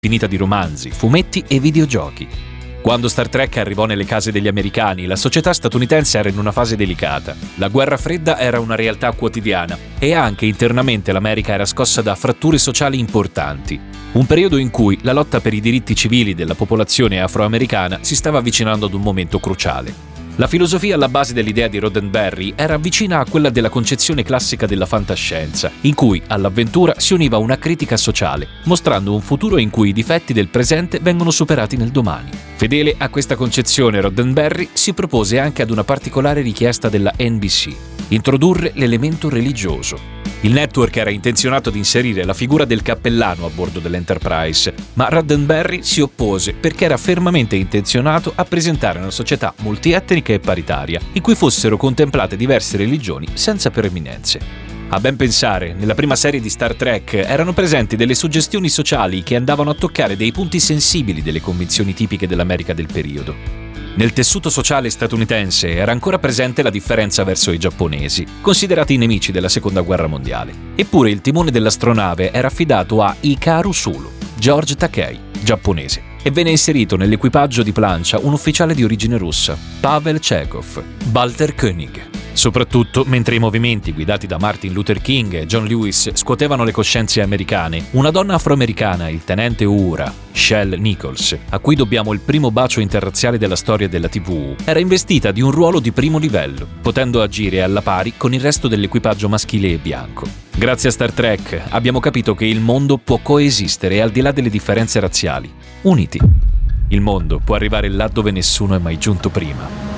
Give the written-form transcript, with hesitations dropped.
finita di romanzi, fumetti e videogiochi. Quando Star Trek arrivò nelle case degli americani, la società statunitense era in una fase delicata. La guerra fredda era una realtà quotidiana e anche internamente l'America era scossa da fratture sociali importanti. Un periodo in cui la lotta per i diritti civili della popolazione afroamericana si stava avvicinando ad un momento cruciale. La filosofia alla base dell'idea di Roddenberry era vicina a quella della concezione classica della fantascienza, in cui all'avventura si univa una critica sociale, mostrando un futuro in cui i difetti del presente vengono superati nel domani. Fedele a questa concezione, Roddenberry si propose anche ad una particolare richiesta della NBC: introdurre l'elemento religioso. Il network era intenzionato ad inserire la figura del cappellano a bordo dell'Enterprise, ma Roddenberry si oppose perché era fermamente intenzionato a presentare una società multietnica e paritaria, in cui fossero contemplate diverse religioni senza preeminenze. A ben pensare, nella prima serie di Star Trek erano presenti delle suggestioni sociali che andavano a toccare dei punti sensibili delle convinzioni tipiche dell'America del periodo. Nel tessuto sociale statunitense era ancora presente la differenza verso i giapponesi, considerati i nemici della Seconda Guerra Mondiale. Eppure il timone dell'astronave era affidato a Hikaru Sulu, George Takei, giapponese, e venne inserito nell'equipaggio di plancia un ufficiale di origine russa, Pavel Chekhov, Walter Koenig. Soprattutto mentre i movimenti guidati da Martin Luther King e John Lewis scuotevano le coscienze americane, una donna afroamericana, il tenente Uhura, Shell Nichols, a cui dobbiamo il primo bacio interrazziale della storia della TV, era investita di un ruolo di primo livello, potendo agire alla pari con il resto dell'equipaggio maschile e bianco. Grazie a Star Trek abbiamo capito che il mondo può coesistere al di là delle differenze razziali, uniti. Il mondo può arrivare là dove nessuno è mai giunto prima.